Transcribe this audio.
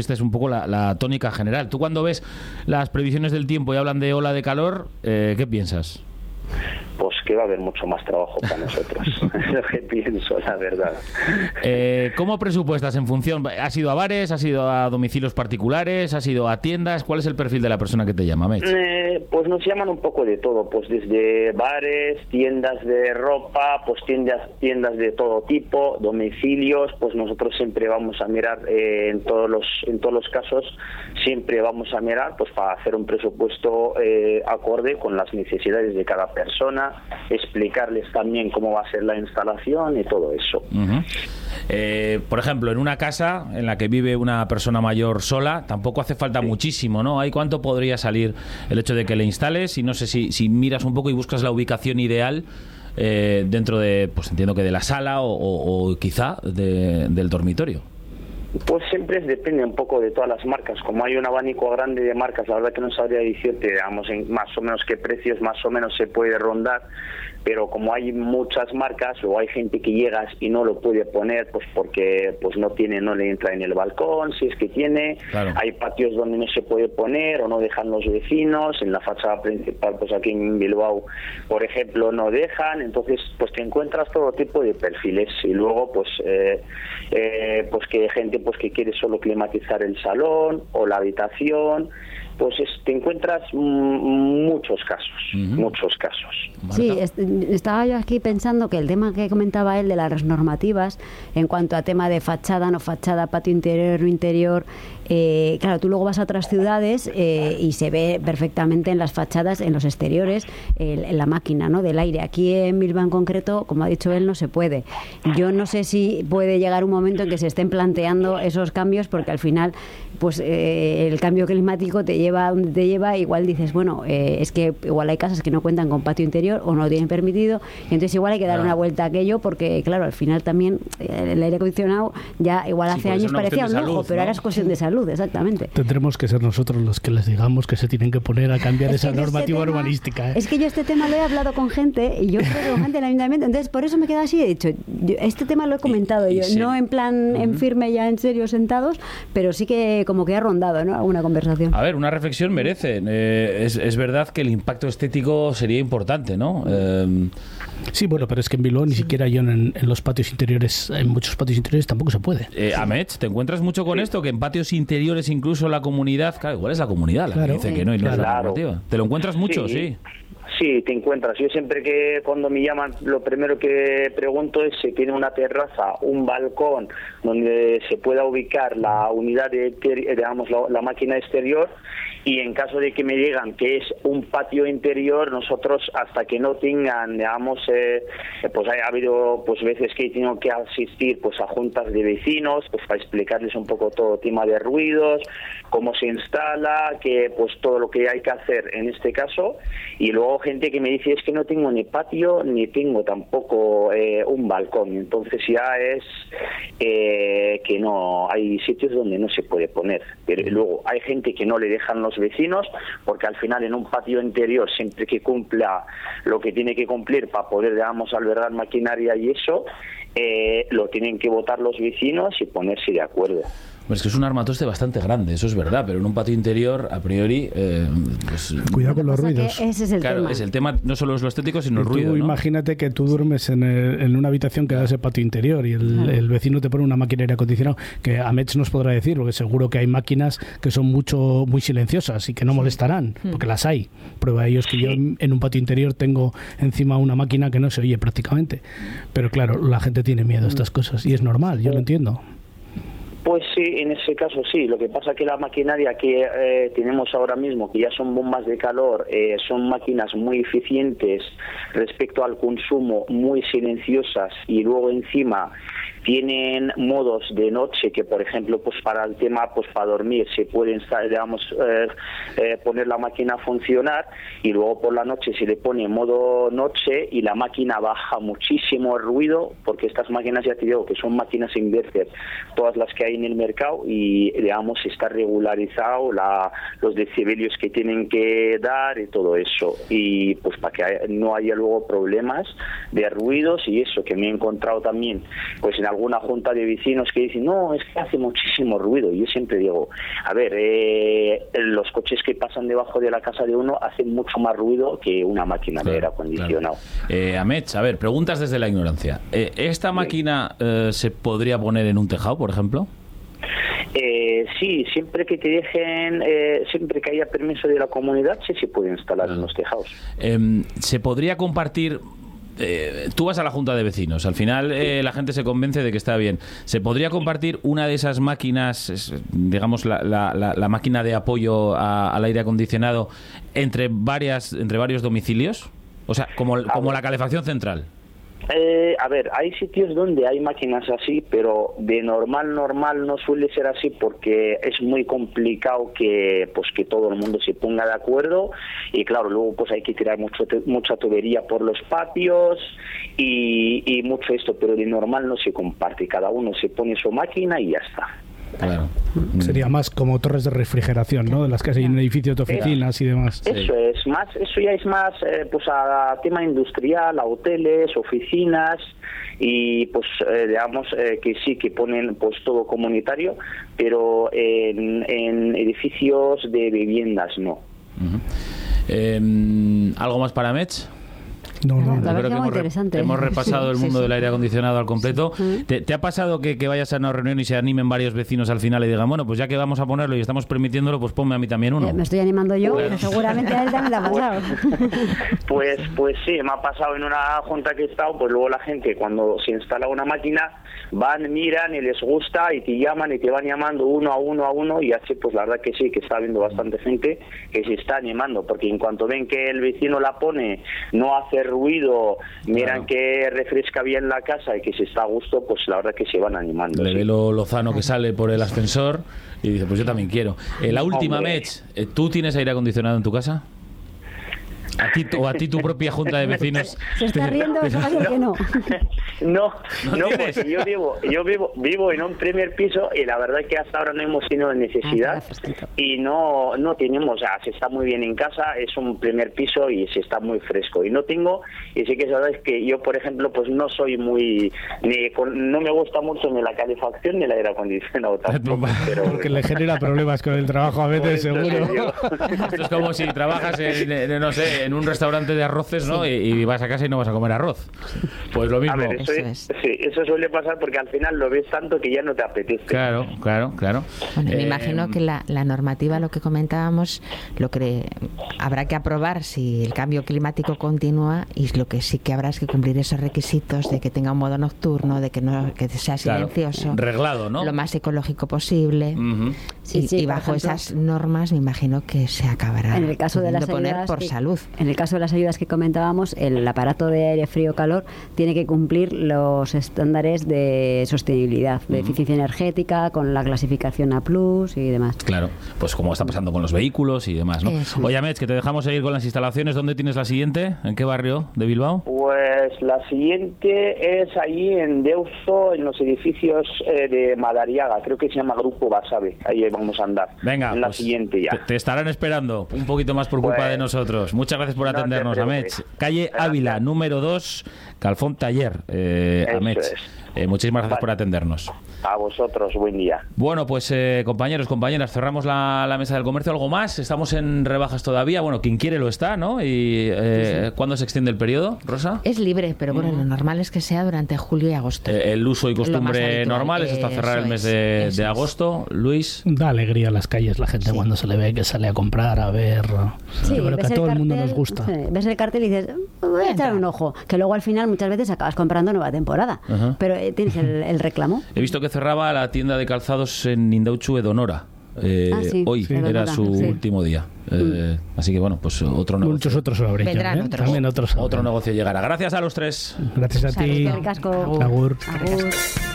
Esta es un poco la tónica general. Tú cuando ves las previsiones del tiempo y hablan de ola de calor, ¿qué piensas? Pues que va a haber mucho más trabajo para nosotros. Es lo que pienso, la verdad. ¿Cómo presupuestas en función? ¿Has ido a bares? ¿Has ido a domicilios particulares? ¿Has ido a tiendas? ¿Cuál es el perfil de la persona que te llama, Mech? Pues nos llaman un poco de todo, pues desde bares, tiendas de ropa, pues tiendas de todo tipo, domicilios. Pues nosotros siempre vamos a mirar, en todos los casos, siempre vamos a mirar pues para hacer un presupuesto acorde con las necesidades de cada persona, explicarles también cómo va a ser la instalación y todo eso. Por ejemplo, en una casa en la que vive una persona mayor sola, tampoco hace falta muchísimo, ¿no? ¿Hay cuánto podría salir el hecho de que le instales? Y no sé si miras un poco y buscas la ubicación ideal dentro de, pues entiendo que de la sala o quizá del dormitorio. Pues siempre depende un poco de todas las marcas. Como hay un abanico grande de marcas, la verdad que no sabría decirte, digamos, en más o menos qué precios más o menos se puede rondar, pero como hay muchas marcas o hay gente que llega y no lo puede poner pues porque pues no le entra en el balcón, si es que tiene, claro. Hay patios donde no se puede poner o no dejan los vecinos, en la fachada principal pues aquí en Bilbao por ejemplo no dejan, entonces pues te encuentras todo tipo de perfiles y luego pues que gente pues que quiere solo climatizar el salón o la habitación. Pues te encuentras muchos casos. Sí, estaba yo aquí pensando que el tema que comentaba él de las normativas en cuanto a tema de fachada, no fachada, patio interior, no interior, claro, tú luego vas a otras ciudades y se ve perfectamente en las fachadas, en los exteriores, en la máquina, ¿no?, del aire. Aquí en Bilbao en concreto, como ha dicho él, no se puede. Yo no sé si puede llegar un momento en que se estén planteando esos cambios, porque al final pues el cambio climático te lleva a donde te lleva. Igual dices, bueno, es que igual hay casas que no cuentan con patio interior o no lo tienen permitido, y entonces igual hay que dar una vuelta a aquello, porque claro, al final también el aire acondicionado ya igual hace años parecía un lujo, pero ahora es cuestión de salud, exactamente. Tendremos que ser nosotros los que les digamos que se tienen que poner a cambiar esa normativa urbanística. Es que yo este tema lo he hablado con gente, y yo creo que con gente del ayuntamiento, entonces por eso me quedo así, he dicho, este tema lo he comentado yo, no en plan en firme ya en serio sentados, pero sí que como que ha rondado, ¿no?, alguna conversación. A ver, una reflexión merece. Es verdad que el impacto estético sería importante, ¿no? Sí, bueno, pero es que en Bilbao ni siquiera yo en los patios interiores, en muchos patios interiores tampoco se puede. Amech, ¿te encuentras mucho con esto? Que en patios interiores incluso la comunidad, claro, igual es la comunidad la que dice que no y no es la normativa. ¿Te lo encuentras mucho? Sí. Sí, te encuentras. Yo siempre que cuando me llaman, lo primero que pregunto es si tiene una terraza, un balcón donde se pueda ubicar la unidad de, digamos, la máquina exterior, y en caso de que me digan que es un patio interior, nosotros hasta que no tengan, digamos, pues ha habido pues veces que he tenido que asistir pues a juntas de vecinos pues para explicarles un poco todo tema de ruidos, cómo se instala, que pues todo lo que hay que hacer en este caso. Y luego gente que me dice es que no tengo ni patio ni tengo tampoco un balcón, entonces ya es que no, hay sitios donde no se puede poner. Pero luego hay gente que no le dejan los vecinos, porque al final en un patio interior, siempre que cumpla lo que tiene que cumplir para poder, digamos, albergar maquinaria y eso, lo tienen que votar los vecinos y ponerse de acuerdo. Es que es un armatoste bastante grande, eso es verdad, pero en un patio interior, a priori, pues, cuidado con los ruidos. Ese es el tema. Es el tema, no solo es lo estético, sino el ruido, ¿no? Imagínate que tú duermes en una habitación que da ese patio interior y el vecino te pone una máquina de aire acondicionado, que Amech nos podrá decir, porque seguro que hay máquinas que son muy silenciosas y que no molestarán, porque las hay. Prueba de ello es que yo en un patio interior tengo encima una máquina que no se oye prácticamente. Pero claro, la gente tiene miedo a estas cosas y es normal, yo lo entiendo. Pues sí, en ese caso sí. Lo que pasa es que la maquinaria que tenemos ahora mismo, que ya son bombas de calor, son máquinas muy eficientes respecto al consumo, muy silenciosas, y luego encima tienen modos de noche que, por ejemplo, pues para el tema, pues para dormir se puede, digamos, poner la máquina a funcionar, y luego por la noche se le pone modo noche y la máquina baja muchísimo el ruido, porque estas máquinas, ya te digo, que son máquinas inverter, todas las que hay en el mercado y, digamos, está regularizado los decibelios que tienen que dar y todo eso. Y pues para que no haya luego problemas de ruidos y eso, que me he encontrado también pues en alguna junta de vecinos que dicen, no, es que hace muchísimo ruido. Y yo siempre digo, a ver, los coches que pasan debajo de la casa de uno hacen mucho más ruido que una máquina de aire acondicionado. Amets, a ver, preguntas desde la ignorancia. ¿Esta máquina se podría poner en un tejado, por ejemplo? Sí, siempre que te dejen, siempre que haya permiso de la comunidad, sí se puede instalar en los tejados. ¿Se podría compartir? Tú vas a la junta de vecinos, al final la gente se convence de que está bien. ¿Se podría compartir una de esas máquinas, digamos la máquina de apoyo al aire acondicionado entre varios domicilios? O sea, como la calefacción central. A ver, hay sitios donde hay máquinas así, pero de normal no suele ser así porque es muy complicado que todo el mundo se ponga de acuerdo y claro, luego pues hay que tirar mucha tubería por los patios y mucho esto, pero de normal no se comparte, cada uno se pone su máquina y ya está. Claro. Sería más como torres de refrigeración, ¿no? De las que hay en edificios de oficinas y demás. Eso ya es más pues a tema industrial, a hoteles, oficinas y pues digamos que sí que ponen pues todo comunitario, pero en edificios de viviendas no. ¿Algo más para Amets? No. La verdad que muy interesante. Hemos repasado el mundo del aire acondicionado al completo. ¿Te ha pasado que vayas a una reunión y se animen varios vecinos al final y digan, bueno, pues ya que vamos a ponerlo y estamos permitiéndolo, pues ponme a mí también uno? Me estoy animando yo, Bueno. pero seguramente a él también le ha pasado. Pues sí, me ha pasado en una junta que he estado, pues luego la gente cuando se instala una máquina van, miran y les gusta y te llaman y te van llamando uno a uno y así pues la verdad que sí, que está habiendo bastante gente que se está animando, porque en cuanto ven que el vecino la pone, no hace ruido, miran que refresca bien la casa y que se está a gusto, pues la verdad que se van animando. Le ve lo lozano que sale por el ascensor y dice, pues yo también quiero. La última, Mech, ¿tú tienes aire acondicionado en tu casa? ¿A ti tu propia junta de vecinos? Se está riendo, eso va a decir que no. No, pues yo vivo en un primer piso y la verdad es que hasta ahora no hemos tenido necesidad y no tenemos, o sea, se está muy bien en casa, es un primer piso y se está muy fresco y sí que sabes que yo, por ejemplo, pues no soy no me gusta mucho ni la calefacción ni el aire acondicionado tampoco, porque le genera problemas con el trabajo a veces, seguro. Esto es como si trabajas en un restaurante de arroces, ¿no? Y vas a casa y no vas a comer arroz. Pues lo mismo. A ver, eso suele pasar porque al final lo ves tanto que ya no te apetece. Claro. Bueno, me imagino que la normativa, lo que comentábamos, lo que habrá que aprobar si el cambio climático continúa, y lo que sí que habrá es que cumplir esos requisitos de que tenga un modo nocturno, de que sea silencioso, reglado, ¿no? Lo más ecológico posible. Y bajo esas normas me imagino que se acabará en el caso de las poner ayudas por salud. En el caso de las ayudas que comentábamos, el aparato de aire frío-calor tiene que cumplir los estándares de sostenibilidad, de eficiencia energética, con la clasificación A+ y demás. Claro, pues como está pasando con los vehículos y demás, ¿no? Oye, Amets, que te dejamos seguir con las instalaciones. ¿Dónde tienes la siguiente? ¿En qué barrio de Bilbao? Pues la siguiente es allí en Deusto, en los edificios de Madariaga, creo que se llama Grupo Basabe. Ahí vamos a andar. Venga, en la pues siguiente ya. Te estarán esperando un poquito más por culpa de nosotros. Muchas gracias por atendernos, Amets. Calle Ávila, número 2, Calfón Taller, Amets. Muchísimas gracias por atendernos. A vosotros, buen día. Bueno, pues compañeros, compañeras, cerramos la mesa del comercio. ¿Algo más? Estamos en rebajas todavía. Bueno, quien quiere lo está, ¿no? ¿Y cuándo se extiende el periodo, Rosa? Es libre, pero bueno, lo normal es que sea durante julio y agosto. El uso y costumbre normal es hasta cerrar el mes de agosto. Luis. Da alegría a las calles la gente cuando se le ve que sale a comprar, a ver. Sí, yo creo que a todo el mundo nos gusta. Ves el cartel y dices, voy a echar un ojo. Que luego al final muchas veces acabas comprando nueva temporada. Pero tienes el reclamo. He visto que cerraba la tienda de calzados en Indautxu Edonora. Hoy era su último día. Así que bueno, pues otro negocio. Muchos otros lo habréis. También otros. Otro negocio llegará. Gracias a los tres. Gracias a ti. Agur. Agur.